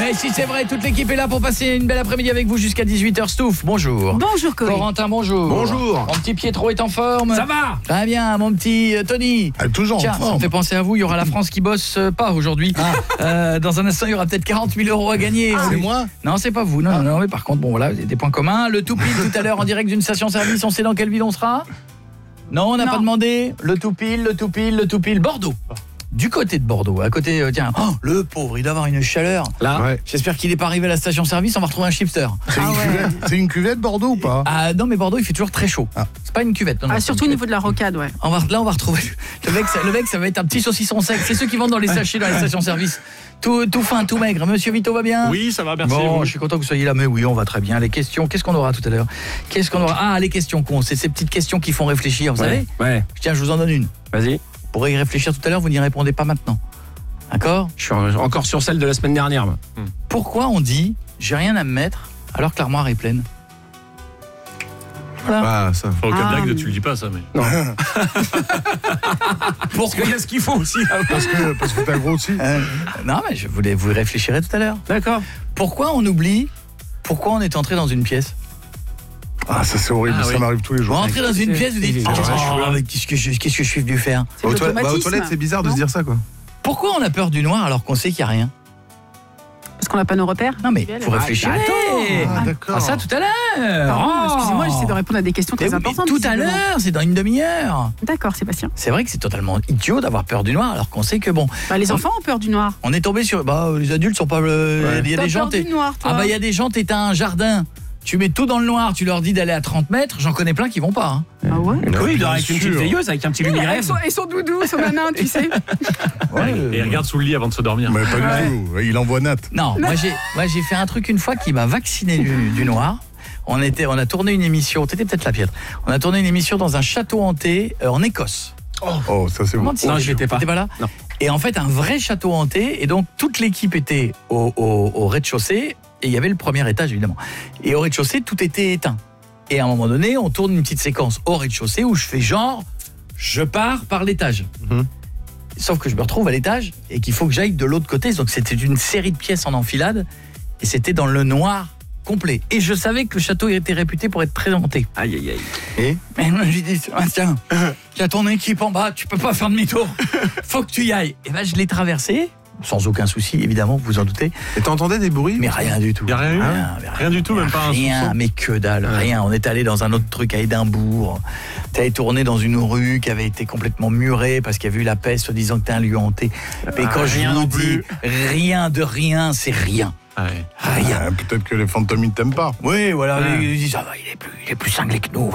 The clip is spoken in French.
Mais si c'est vrai, toute l'équipe est là pour passer une belle après-midi avec vous jusqu'à 18h. Stouff, bonjour. Bonjour Coé. Corentin, bonjour. Bonjour. Mon petit Pietro est en forme. Ça va? Très bien, mon petit Tony. Toujours Tiens, en ça forme. me fait penser à vous, il y aura la France qui bosse pas aujourd'hui. Dans un instant, il y aura peut-être 40 000 € à gagner. C'est moi? Non, c'est pas vous. Non, mais par contre, bon voilà, des points communs. Le tout pile tout à l'heure en direct d'une station-service, on sait dans quelle ville on sera? Non, on n'a pas demandé. Le tout pile, Bordeaux. Du côté de Bordeaux, à côté, tiens, le pauvre, il doit avoir une chaleur. Là, ouais. J'espère qu'il n'est pas arrivé à la station-service, on va retrouver un shifter. C'est une cuvette Bordeaux ou pas? Ah non, mais Bordeaux, il fait toujours très chaud. C'est pas une cuvette. Non, Surtout au niveau de la rocade, ouais. Là, on va retrouver le mec, ça va être un petit saucisson sec. C'est ceux qui vendent dans les sachets dans les stations-service. Tout fin, tout maigre. Monsieur Vito va bien? Oui, ça va, merci. Bon, je suis content que vous soyez là, mais oui, on va très bien. Les questions, qu'est-ce qu'on aura tout à l'heure? Qu'est-ce qu'on aura? Ah, les questions cons, c'est ces petites questions qui font réfléchir, vous savez? Ouais. Tiens, je vous en donne une. Vas-y. Vous pourrez y réfléchir tout à l'heure, vous n'y répondez pas maintenant. D'accord? Je suis encore sur celle de la semaine dernière. Pourquoi on dit « j'ai rien à me mettre » alors que l'armoire est pleine? Voilà. Ah, ça. Enfin, aucune blague, tu le dis pas ça, mais... Non. Parce qu'il y a ce qu'il faut aussi. Parce que t'as grossi. Non, mais vous y réfléchirez tout à l'heure. D'accord. Pourquoi on oublie? Pourquoi on est entré dans une pièce? Ah, ça c'est horrible, ça m'arrive tous les Vous jours. rentrez dans une pièce, vous dites « mais qu'est-ce que je suis venu faire ?» C'est l'automatisme. Aux toilettes, c'est bizarre de se dire ça, quoi. Pourquoi on a peur du noir alors qu'on sait qu'il n'y a rien? Parce qu'on n'a pas nos repères. Non mais vous réfléchirez. Ah, d'accord. Ça tout à l'heure. Pardon, excusez-moi, j'essaie de répondre à des questions très importantes. Tout à l'heure, c'est dans une demi-heure. D'accord, Sébastien. C'est vrai que c'est totalement idiot d'avoir peur du noir alors qu'on sait que bon. Les enfants ont peur du noir. On est tombé sur les adultes sont pas il y a des gens du noir, toi. il y a des gens, t'es un jardin. Tu mets tout dans le noir, tu leur dis d'aller à 30 mètres, j'en connais plein qui vont pas. Ah ouais? Oui, il dort avec une petite veilleuse, avec un petit lumière. Et son doudou, son nanin, tu sais. Et il regarde sous le lit avant de se dormir. Mais pas du tout, il envoie Nat. Non, moi j'ai fait un truc une fois qui m'a vacciné du noir. On a tourné une émission, t'étais peut-être là, Pierre. On a tourné une émission dans un château hanté en Écosse. Oh, ça c'est bon. Non, j'y étais pas. T'étais pas là? Non. Et en fait, un vrai château hanté, et donc toute l'équipe était au rez-de-chaussée, et il y avait le premier étage évidemment. Et au rez-de-chaussée, tout était éteint. Et à un moment donné, on tourne une petite séquence au rez-de-chaussée où je fais genre, je pars par l'étage. Sauf que je me retrouve à l'étage et qu'il faut que j'aille de l'autre côté. Donc c'était une série de pièces en enfilade, et c'était dans le noir complet. Et je savais que le château était réputé pour être très hanté. Aïe, aïe, aïe. Et mais moi j'ai dit, tiens, il y a ton équipe en bas, tu peux pas faire demi-tour, faut que tu y ailles. Et ben je l'ai traversé, sans aucun souci évidemment, vous vous en doutez. Et t'entendais des bruits? Mais rien du tout. Il y a rien eu? Rien du tout, même pas un Rien, soupçon. mais que dalle, rien. On est allé dans un autre truc à Édimbourg. T'avais tourné dans une rue qui avait été complètement murée parce qu'il y avait eu la peste, disant que t'es un lieu hanté. Mais quand je rien vous non dis plus. rien de rien, c'est rien. Ouais. Rien. Peut-être que les fantômes ils t'aiment pas. Oui, voilà, ils disent il est plus cinglé que nous.